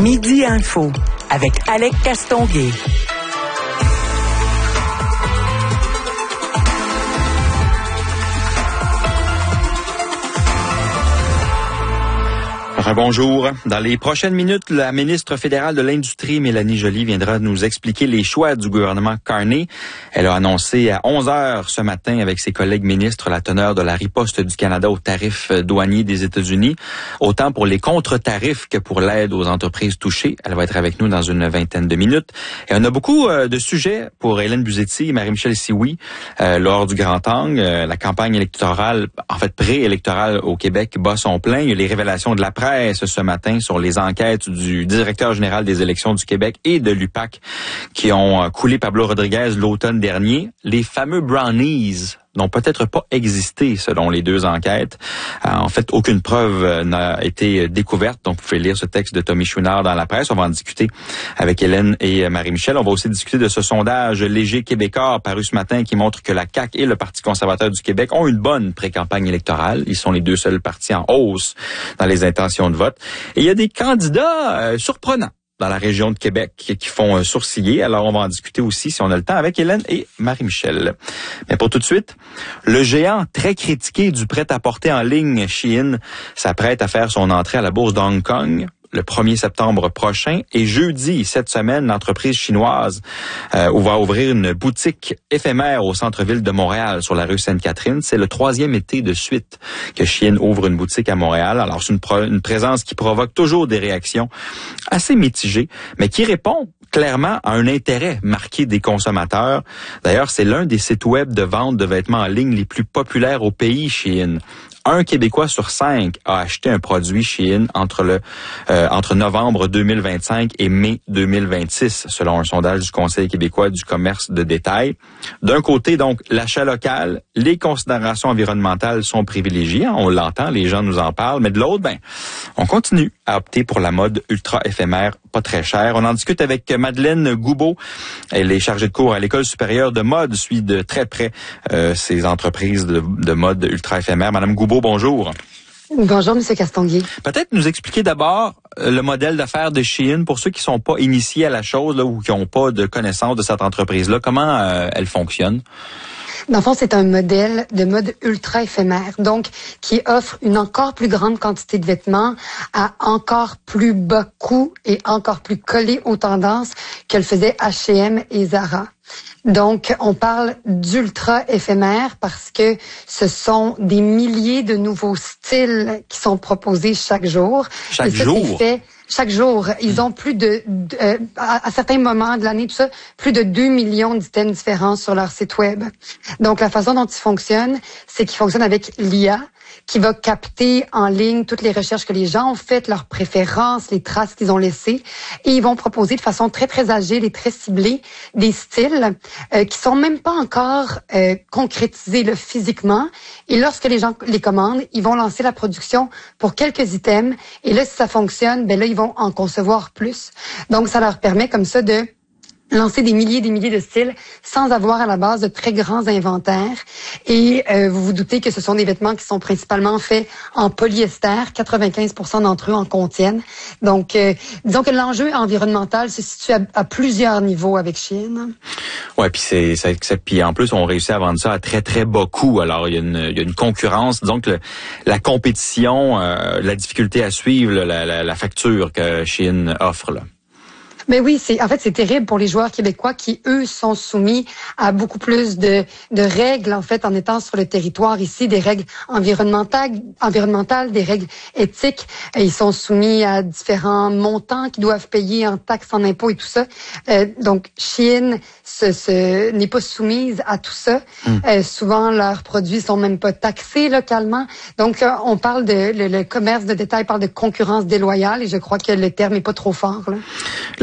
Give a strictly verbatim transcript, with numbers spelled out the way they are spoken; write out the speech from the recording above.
Midi Info avec Alec Castonguay. Bonjour. Dans les prochaines minutes, la ministre fédérale de l'Industrie, Mélanie Joly, viendra nous expliquer les choix du gouvernement Carney. Elle a annoncé à onze heures ce matin avec ses collègues ministres la teneur de la riposte du Canada aux tarifs douaniers des États-Unis, autant pour les contre-tarifs que pour l'aide aux entreprises touchées. Elle va être avec nous dans une vingtaine de minutes. Et on a beaucoup de sujets pour Hélène Buzzetti et Marie-Michel Sioui euh, lors du Grand Angle. Euh, la campagne électorale, en fait préélectorale au Québec, bat son plein. Il y a les révélations de la presse ce matin sur les enquêtes du directeur général des élections du Québec et de l'U P A C qui ont coulé Pablo Rodriguez l'automne dernier. Les fameux brownies n'ont peut-être pas existé selon les deux enquêtes. En fait, aucune preuve n'a été découverte. Donc, vous pouvez lire ce texte de Tommy Chouinard dans la presse. On va en discuter avec Hélène et Marie-Michel. On va aussi discuter de ce sondage léger québécois paru ce matin qui montre que la C A Q et le Parti conservateur du Québec ont une bonne pré-campagne électorale. Ils sont les deux seuls partis en hausse dans les intentions de vote. Et il y a des candidats euh, surprenants dans la région de Québec qui font euh, sourciller. Alors, on va en discuter aussi, si on a le temps, avec Hélène et Marie-Michel. Mais pour tout de suite, le géant très critiqué du prêt-à-porter en ligne Shein s'apprête à faire son entrée à la bourse de Hong Kong le premier septembre prochain. Et jeudi, cette semaine, l'entreprise chinoise euh, va ouvrir une boutique éphémère au centre-ville de Montréal, sur la rue Sainte-Catherine. C'est le troisième été de suite que Shein ouvre une boutique à Montréal. Alors, c'est une, pro- une présence qui provoque toujours des réactions assez mitigées, mais qui répond clairement à un intérêt marqué des consommateurs. D'ailleurs, c'est l'un des sites web de vente de vêtements en ligne les plus populaires au pays, Shein. Un Québécois sur cinq a acheté un produit Shein entre le euh, entre novembre deux mille vingt-cinq et mai deux mille vingt-six, selon un sondage du Conseil québécois du commerce de détail. D'un côté, donc, l'achat local, les considérations environnementales sont privilégiées. On l'entend, les gens nous en parlent. Mais de l'autre, ben, on continue à opter pour la mode ultra éphémère, pas très chère. On en discute avec Madeleine Goubeau. Elle est chargée de cours à l'École supérieure de mode, suit de très près euh, ces entreprises de, de mode ultra éphémère. Madame Goubeau, bonjour. Bonjour, Monsieur Castonguay. Peut-être nous expliquer d'abord le modèle d'affaires de Shein pour ceux qui sont pas initiés à la chose là, ou qui n'ont pas de connaissance de cette entreprise-là. Comment euh, elle fonctionne? Dans le fond, c'est un modèle de mode ultra éphémère, donc qui offre une encore plus grande quantité de vêtements à encore plus bas coût et encore plus collé aux tendances que le faisaient H et M et Zara. Donc, on parle d'ultra éphémère parce que ce sont des milliers de nouveaux styles qui sont proposés chaque jour. Chaque et ça, jour? c'est fait chaque jour. Ils ont plus de, de euh, à, à certains moments de l'année, tout ça, plus de deux millions d'items différents sur leur site web. Donc, la façon dont ils fonctionnent, c'est qu'ils fonctionnent avec l'I A, qui va capter en ligne toutes les recherches que les gens ont faites, leurs préférences, les traces qu'ils ont laissées, et ils vont proposer de façon très, très agile et très ciblée des styles euh, qui sont même pas encore euh, concrétisés là, physiquement. Et lorsque les gens les commandent, ils vont lancer la production pour quelques items, et là, si ça fonctionne, ben là, ils vont en concevoir plus. Donc, ça leur permet comme ça de lancer des milliers et des milliers de styles sans avoir à la base de très grands inventaires. Et euh, vous vous doutez que ce sont des vêtements qui sont principalement faits en polyester. quatre-vingt-quinze pour cent d'entre eux en contiennent. Donc, euh, disons que l'enjeu environnemental se situe à, à plusieurs niveaux avec Shein. Ouais, puis c'est, c'est, c'est puis en plus on réussit à vendre ça à très très bas coût. Alors il y a une il y a une concurrence, donc le, la compétition, euh, la difficulté à suivre la, la, la facture que Shein offre là. Mais oui, c'est en fait c'est terrible pour les joueurs québécois qui eux sont soumis à beaucoup plus de de règles en fait en étant sur le territoire ici, des règles environnementales, environnementales, des règles éthiques. Et ils sont soumis à différents montants qu'ils doivent payer en taxes, en impôts et tout ça. Euh, donc Shein ce, ce, n'est pas soumise à tout ça. Mm. Euh, souvent leurs produits sont même pas taxés localement. Donc euh, on parle de le, le commerce de détail parle de concurrence déloyale et je crois que le terme est pas trop fort là.